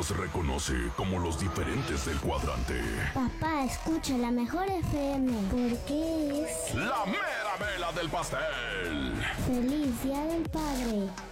les reconoce como los diferentes del cuadrante. Papá, escucha la mejor FM porque es La mera mela del pastel. Feliz Día del Padre.